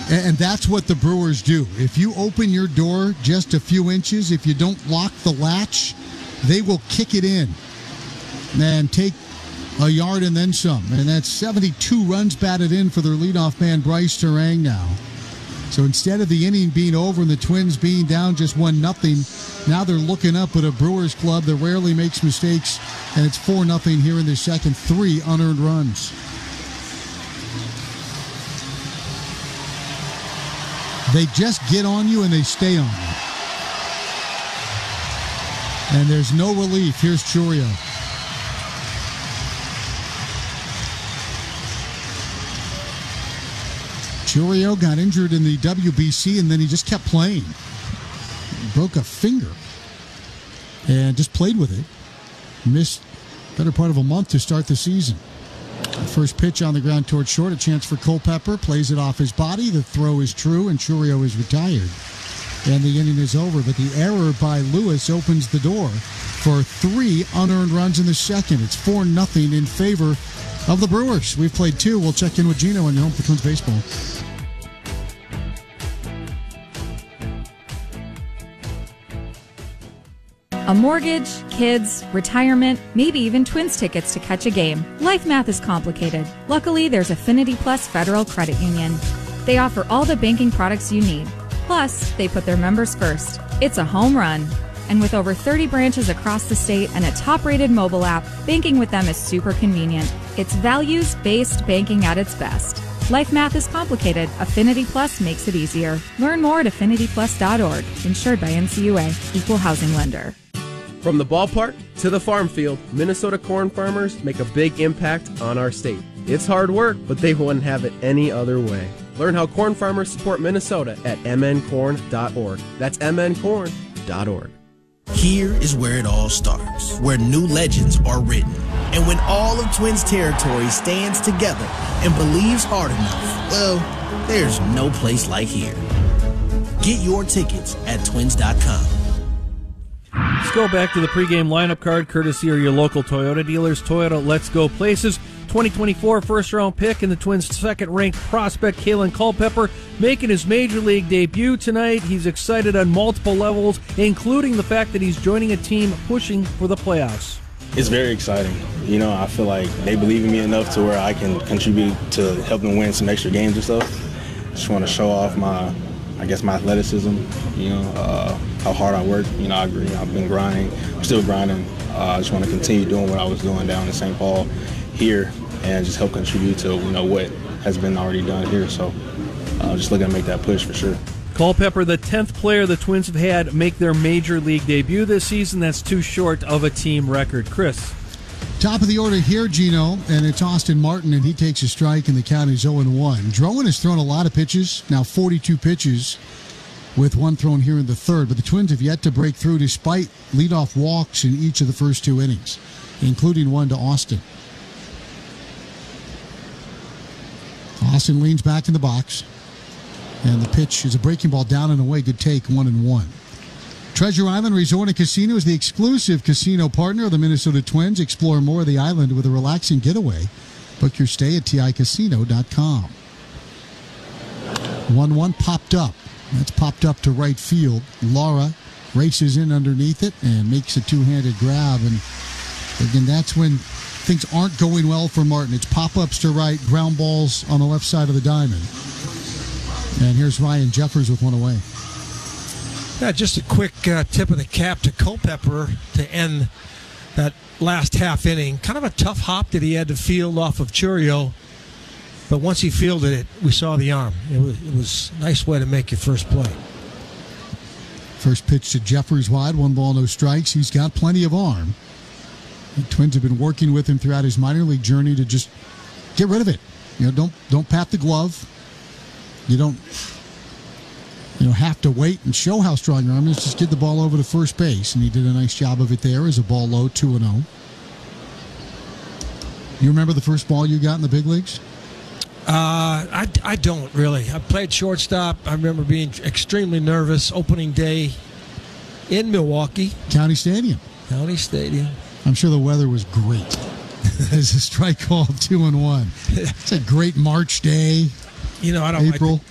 And that's what the Brewers do. If you open your door just a few inches, if you don't lock the latch, they will kick it in and take a yard and then some. And that's 72 runs batted in for their leadoff man, Bryce Terang now. So instead of the inning being over and the Twins being down just 1-0, now they're looking up at a Brewers club that rarely makes mistakes, and it's 4-0 here in the second. 3 unearned runs. They just get on you and they stay on you. And there's no relief. Here's Chourio. Chourio got injured in the WBC and then he just kept playing. Broke a finger and just played with it. Missed better part of a month to start the season. The first pitch on the ground towards short, a chance for Culpepper, plays it off his body. The throw is true, and Chourio is retired. And the inning is over, but the error by Lewis opens the door for 3 unearned runs in the second. It's 4-0 in favor of the Brewers. We've played 2. We'll check in with Gino on the Home for Twins Baseball. A mortgage, kids, retirement, maybe even Twins tickets to catch a game. Life math is complicated. Luckily, there's Affinity Plus Federal Credit Union. They offer all the banking products you need. Plus, they put their members first. It's a home run. And with over 30 branches across the state and a top-rated mobile app, banking with them is super convenient. It's values-based banking at its best. Life math is complicated. Affinity Plus makes it easier. Learn more at affinityplus.org. Insured by NCUA. Equal housing lender. From the ballpark to the farm field, Minnesota corn farmers make a big impact on our state. It's hard work, but they wouldn't have it any other way. Learn how corn farmers support Minnesota at mncorn.org. That's mncorn.org. Here is where it all starts, where new legends are written. And when all of Twins territory stands together and believes hard enough, well, there's no place like here. Get your tickets at twins.com. Let's go back to the pregame lineup card, courtesy of your local Toyota dealers. Toyota Let's Go Places. 2024 first-round pick and the Twins' second-ranked prospect, Kalen Culpepper, making his Major League debut tonight. He's excited on multiple levels, including the fact that he's joining a team pushing for the playoffs. It's very exciting. You know, I feel like they believe in me enough to where I can contribute to help them win some extra games and stuff. Just want to show off my athleticism, you know, how hard I work. You know, I agree. I've been grinding. I'm still grinding. I just want to continue doing what I was doing down in St. Paul here and just help contribute to, you know, what has been already done here. So just looking to make that push for sure. Culpepper, the 10th player the Twins have had make their Major League debut this season. That's too short of a team record. Chris. Top of the order here, Gino, and it's Austin Martin, and he takes a strike, and the count is 0-1. Drowan has thrown a lot of pitches, now 42 pitches, with one thrown here in the third, but the Twins have yet to break through despite leadoff walks in each of the first 2 innings, including one to Austin. Austin leans back in the box, and the pitch is a breaking ball down and away. Good take, 1-1. Treasure Island Resort and Casino is the exclusive casino partner of the Minnesota Twins. Explore more of the island with a relaxing getaway. Book your stay at ticasino.com. 1-1 popped up. That's popped up to right field. Laura races in underneath it and makes a two-handed grab. And again, that's when things aren't going well for Martin. It's pop-ups to right, ground balls on the left side of the diamond. And here's Ryan Jeffers with one away. Yeah, just a quick tip of the cap to Culpepper to end that last half inning. Kind of a tough hop that he had to field off of Chourio, but once he fielded it, we saw the arm. It was a nice way to make your first play. First pitch to Jeffers wide, 1 ball, no strikes. He's got plenty of arm. The Twins have been working with him throughout his minor league journey to just get rid of it. You know, don't pat the glove. You don't have to wait and show how strong your arm is. Just get the ball over to first base, and he did a nice job of it there as a ball low, 2-0. You remember the first ball you got in the big leagues? I don't really. I played shortstop. I remember being extremely nervous opening day in Milwaukee. County Stadium. I'm sure the weather was great. As a strike call of 2-1. It's a great March day. You know, I don't April.